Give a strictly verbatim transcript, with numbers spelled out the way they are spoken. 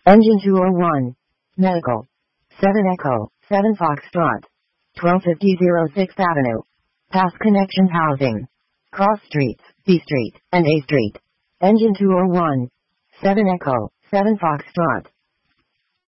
Engine two oh one. Medical. seven Echo, seven Foxtrot. twelve fifty sixth Avenue. Path Connection Housing. Cross Streets, B Street, and A Street. Engine two oh one. seven Echo, seven Foxtrot.